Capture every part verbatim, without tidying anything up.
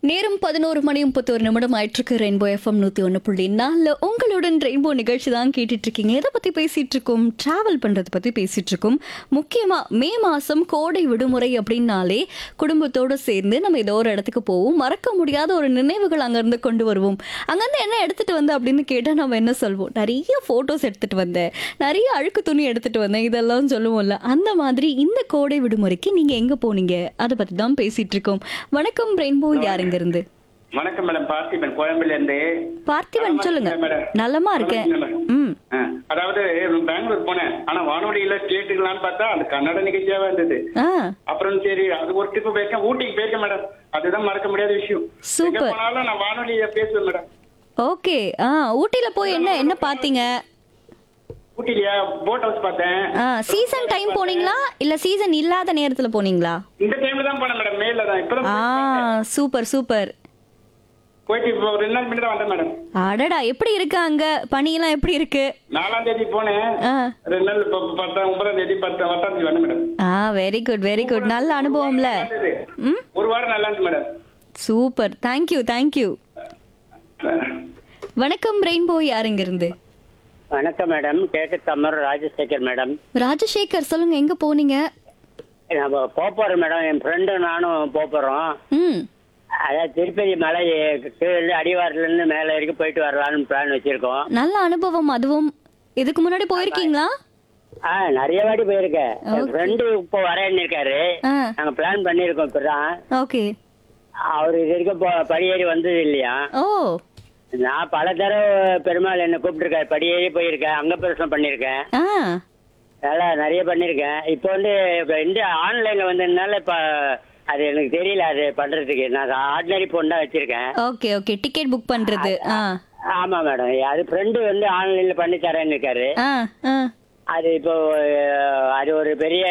நேரம் பதினோரு மணி முப்பத்தோரு நிமிடம் ஆயிட்டிருக்கு. ரெயின்போ எஃப்எம் நூற்றி ஒன்று புள்ளி நாலில் உங்களுடன் ரெயின்போ நிகழ்ச்சி தான் கேட்டுட்டு இருக்கீங்க. எதை பற்றி பேசிகிட்டு இருக்கோம்? ட்ராவல் பண்ணுறதை பற்றி பேசிகிட்டு இருக்கோம். முக்கியமாக மே மாதம் கோடை விடுமுறை அப்படின்னாலே குடும்பத்தோடு சேர்ந்து நம்ம ஏதோ ஒரு இடத்துக்கு போவோம். மறக்க முடியாத ஒரு நினைவுகள் அங்கேருந்து கொண்டு வருவோம். அங்கேருந்து என்ன எடுத்துகிட்டு வந்தேன் அப்படின்னு கேட்டால் நம்ம என்ன சொல்வோம்? நிறைய ஃபோட்டோஸ் எடுத்துகிட்டு வந்தேன், நிறைய அழுக்கு துணி எடுத்துகிட்டு வந்தேன், இதெல்லாம் சொல்லுவோம்ல. அந்த மாதிரி இந்த கோடை விடுமுறைக்கு நீங்கள் எங்கே போனீங்க? அதை பற்றி தான் பேசிகிட்டு இருக்கோம். வணக்கம் ரெயின்போ, யாருங்க இருந்து? வணக்கம் மேடம், பார்த்திபன் கோயம்புல இருந்து. பார்த்திபன் சொல்லுங்க. நலமா இருக்கேன். ம் ஆ, அதாவது பெங்களூர் போனேன். ஆனா வானொலியில கேட்டுக்கலான்னு பார்த்தா அது கன்னட நிகழ்ச்சியாவே இருந்தது. ஆ அப்புறம் சரி அது ஒரு ட்ரிப் போயிருக்கேன், ஊட்டிக்கு போயிருக்கேன் மேடம். அதுதான் மறக்க முடியாத விஷயம். எங்க சூப்பர். போனாலும் நான் வானொலியில பேசுவேன் மேடம். ஓகே. ஆ ஊட்டியில போய் என்ன என்ன பாத்தீங்க? ஊட்டிலியா போட் ஹவுஸ் பார்த்தேன். ஆ சீசன் டைம் போனீங்களா இல்ல சீசன் இல்லாத நேரத்துல போனீங்களா? இந்த டைம்ல தான் போனேன் மேடம், மேல தான். இப்பதான் ஆ சூப்பர் சூப்பர். போயிட்டு இப்போ ஒரு ரெண்டு நாள் முன்னாடி தான் வந்தேன் மேடம். அடடா, எப்படி இருக்கு அங்க? பனியெல்லாம் எப்படி இருக்கு? நாலாம் தேதி போனேன். ஆ ரெண்டு நாள் இப்போ பத்தாம் ஒன்பதாம் தேதி பத்து பத்தாம் தேதி வந்தேன் மேடம். ஆ வெரி குட் வெரி குட். நல்ல அனுபவம்ல. ம் ஒரு வாரம் நல்லா இருந்துச்சு மேடம். சூப்பர். Thank you thank you. வணக்கம் ரெயின்போ, யாருங்க இருந்து? வணக்கம் மேடம், கேட்டு தம்மர் ராஜசேகர் மேடம். ராஜசேகர் சொல்லுங்க, எங்க போனீங்க? நம்ம போறோம் மேடம், என் ஃப்ரெண்டு நானும் போறோம். ம் அதாவது திருப்பதி மலை கீழே அடிவாரத்துல இருந்து மேல வரைக்கும் போயிட்டு வரலாம்னு பிளான் வச்சிருக்கோம். நல்ல அனுபவம். அதுவும் இதுக்கு முன்னாடி போயிருக்கீங்களா? ஆ நிறைய வாட்டி போயிருக்கேன். என் ஃப்ரெண்டு இப்போ வரேன்னு இருக்காரு. ஆ நாங்க பிளான் பண்ணிருக்கோம் இப்பதான். ஓகே. அவரு இது வரைக்கும் போ- படியேறி வந்தது இல்லையா. ஓ நான் பல தடவை பெருமாள் என்ன கூப்பிட்டுருக்காரு, படியேறி போயிருக்கேன், அங்க பிரசனம் பண்ணிருக்கேன், ஆ நல்லா நிறைய பண்ணிருக்கேன். இப்போ வந்து இப்ப இந்த ஆன்லைன்ல வந்ததுனால இப்ப அது எனக்கு தெரியல அது பண்றதுக்கு. நான் ஆர்டினரி போன் தான் வச்சிருக்கேன். Okay okay. டிக்கெட் புக் பண்றது. ஆ ஆமா மேடம், அது ஃப்ரெண்டு வந்து ஆன்லைன்ல பண்ணி தரேன்னு இருக்காரு. ஆ ஆ அது இப்போ அஹ், அது ஒரு பெரிய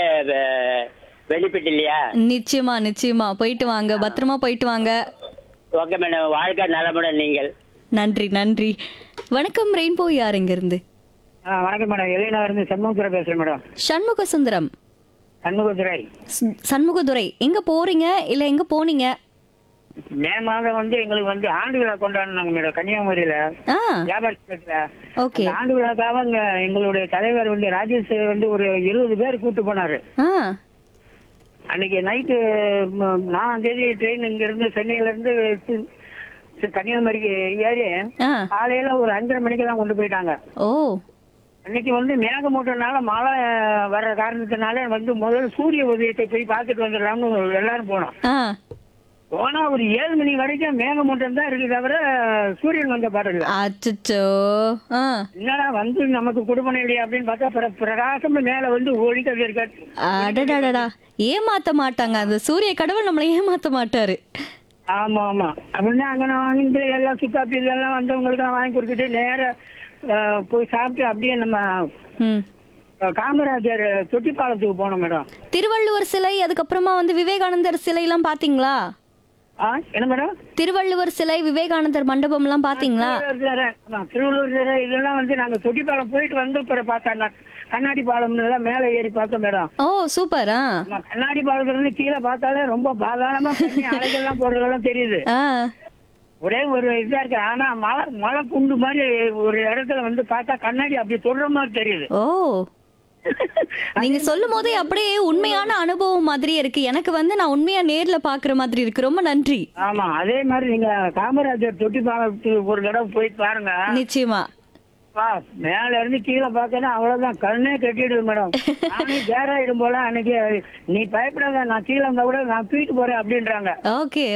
பெனிஃபிட் இல்லையா. நிச்சயமா நிச்சயமா. போயிட்டு வாங்க, பத்திரமா போயிட்டு வாங்க. ஓகே மேடம், வாழ்க்கை நலமுடன் நீங்கள். நன்றி நன்றி. வணக்கம் ரெயின்போ, யார் இங்க இருந்து? வணக்கம் மேடம், எலினா இருந்து சண்முகத்துறை பேசுறேன் மேடம். சண்முக சுந்தரம். சண்முகத்துறை. ஸ்- சண்முகதுரை. எங்க போறீங்க இல்ல எங்க போனீங்க? மே மாதம் வந்து எங்களுக்கு வந்து ஆண்டு விழா கொண்டாடினாங்க மேடம், கன்னியாகுமரியில ஆ வியாபாரத்துல. ஓகே. அந்த ஆண்டு விழாக்காக அங்க எங்களுடைய தலைவர் வந்து ராஜேஷ் வந்து ஒரு இருபது பேர் கூட்டு போனாரு. ஆ அன்னைக்கு நைட்டு நாலாம் தேதி ட்ரெயின் இங்க இருந்து சென்னையில இருந்து தி- தி- கன்னியாகுமரிக்கு ஏறி ஆ காலையில ஒரு அஞ்சரை மணிக்கு தான் கொண்டு போயிட்டாங்க. ஓ அன்னைக்கு வந்து மேகமூட்டனால மழை வர்ற காரணத்தினால வந்து முதல்ல சூரிய உதயத்தை போய் பார்த்துட்டு வந்துடலாம்னு எல்லாரும் போனோம். ஆ போனா ஒரு ஏழு மணி வரைக்கும் மேகமூட்டம் தான் இருக்கு, தவிர சூரியன் வந்த பாடல. அச்சச்சோ. ஆ என்னடா வந்து நமக்கு குடும்பம் இல்லையா அப்படின்னு பார்த்தா பிர- பிரகாசம் மேல வந்து ஒழிக்கிறது இருக்காது. அடடடடா, ஏமாத்த மாட்டாங்க. அந்த சூரிய கடவுள் நம்மளை ஏமாத்த மாட்டாரு. ஆமா ஆமா. அப்படின்னா அங்க நான் வாங்கிட்டு எல்லாம் சுத்தாப்பி இதெல்லாம் வந்தவங்களுக்கு எல்லாம் வாங்கி கொடுத்துட்டு நேர அஹ், போய் சாப்பிட்டு அப்படியே நம்ம ம் அஹ், காமராஜர் தொட்டிப்பாலத்துக்கு போனோம் மேடம். திருவள்ளுவர் சிலை, அதுக்கப்புறமா வந்து விவேகானந்தர் சிலை எல்லாம் பாத்தீங்களா? ஆ என்ன மேடம்? திருவள்ளுவர் சிலை, விவேகானந்தர் மண்டபம் எல்லாம் பாத்தீங்களா? திருவள்ளுவர் சிலை, ஆமா, திருவள்ளுவர் சிலை இதெல்லாம் வந்து நாங்க தொட்டிப்பாலம் போயிட்டு வந்து பிறகு பார்த்தோம். நான் கண்ணாடி பாலம் எல்லாம் மேலே ஏறி பார்த்தோம் மேடம். ஓ சூப்பர். ஆ ஆமா, கண்ணாடி பாலத்துல இருந்து கீழே பார்த்தாலே ரொம்ப பாதாளமா தண்ணி அலைகள்லாம் போடுறதெல்லாம் தெரியுது. ஆ ஒரே ஒரு இதா இருக்கு. ஆனா மழை மழை குண்டு மாதிரி ஒரு இடத்துல வந்து பார்த்தா கண்ணாடி அப்படி தொடுற மாதிரி தெரியுது. ஓ நீங்க சொல்லும் போதே அப்படியே உண்மையான அனுபவம் மாதிரியே இருக்கு. எனக்கு வந்து நான் உண்மையா நேர்ல பாக்குற மாதிரி இருக்கு. ரொம்ப நன்றி. ஆமா, அதே மாதிரி நீங்க காமராஜர் தொட்டி பாலத்துக்கு ஒரு தடவை போய் பாருங்க. நிச்சயமா. பா, மேல இருந்து கீழே பார்த்தேன்னா அவ்வளவுதான் கண்ணே கட்டிடுது மேடம். நானே கேராயிடும் போல அன்னைக்கு, நீ பயப்படாத, நான் கீழே இருந்தா கூட நான் தூக்கிட்டு போறேன் அப்படின்றாங்க. ஓகே